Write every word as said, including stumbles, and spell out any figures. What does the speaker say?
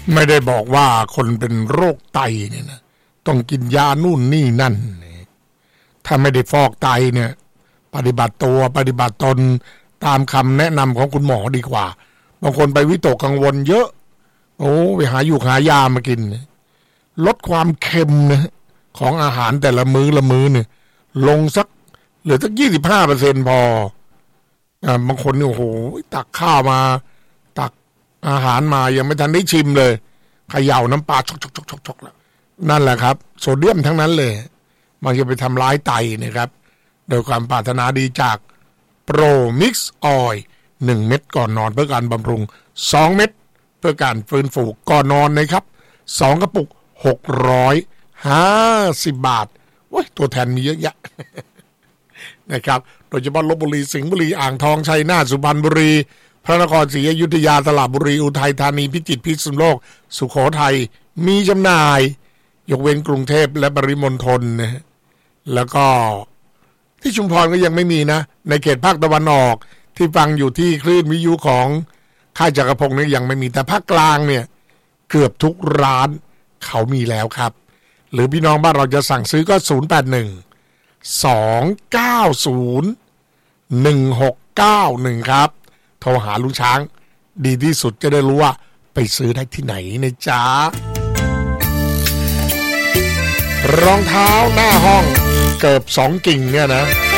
ไม่ได้บอกว่าคนเป็นโรคไตเนี่ยนะต้องกินยานู่นนี่นั่นถ้าไม่ได้ฟอกไตเนี่ยปฏิบัติตัวปฏิบัติตนตามคำแนะนำของคุณหมอดีกว่าบางคนไปวิตกกังวลเยอะโอ้ไปหาอยู่หายามากินลดความเค็มนะของอาหารแต่ละมื้อละมื้อเนี่ยลงสักเหลือสักยี่สิบห้าเปอร์เซ็นต์พออ่าบางคนเนี่ยโอ้โหตักข้าวมาตักอาหารมายังไม่ทันได้ชิมเลยเขย่าน้ำปลาชกชกชกชกชกแล้วนั่นแหละครับโซเดียมทั้งนั้นเลยมันจะไปทำร้ายไตนะครับโดยความปรารถนาดีจากโปรมิกซ์ออยล์หนึ่งเม็ดก่อนนอนเพื่อการบำรุงสองเม็ดเพื่อการฟื้นฟูก่อนนอนนะครับสองกระปุกหกร้อยห้าสิบบาทโอ้ยตัวแทนมีเยอะแยะ นะครับโดยเฉพาะลพบุรีสิงห์บุรีอ่างทองชัยนาทสุพรรณบุรีพระนครศรีอยุธยาสระบุรีอุทัยธานีพิจิตรพิษณุโลกสุโขทัยมีจำหน่ายยกเว้นกรุงเทพและปริมณฑลนะแล้วก็ที่ชุมพรก็ยังไม่มีนะในเขตภาคตะวันออกที่ฟังอยู่ที่คลื่นวิทยุของค่ายจักรพงศ์นี่ยังไม่มีแต่ภาคกลางเนี่ยเกือบทุกร้านเขามีแล้วครับหรือพี่น้องบ้านเราจะสั่งซื้อก็ศูนย์ แปด หนึ่ง สอง เก้า ศูนย์ หนึ่ง หก เก้า หนึ่งครับโทรหาลุงช้างดีที่สุดจะได้รู้ว่าไปซื้อได้ที่ไหนนะจ๊ะรองเท้าหน้าห้องเกือบสองกิ่งเนี่ยนะ